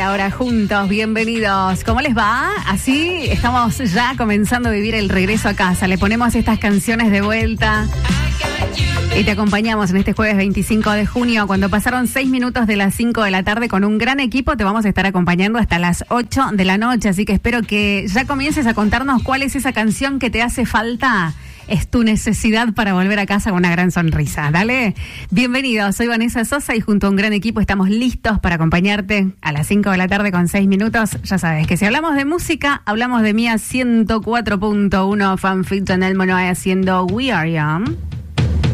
la hora juntos, bienvenidos. ¿Cómo les va? Así estamos ya comenzando a vivir el regreso a casa. Le ponemos estas canciones de vuelta y te acompañamos en este jueves 25 de junio. Cuando pasaron 6 minutos de las 5 de la tarde con un gran equipo, te vamos a estar acompañando hasta las 8 de la noche. Así que espero que ya comiences a contarnos cuál es esa canción que te hace falta. Es tu necesidad para volver a casa con una gran sonrisa. Dale, bienvenidos, soy Vanessa Sosa y junto a un gran equipo estamos listos para acompañarte a las 5 de la tarde con 6 minutos. Ya sabes que si hablamos de música, hablamos de Mía 104.1, Fanfiction, el Monoe haciendo We Are Young.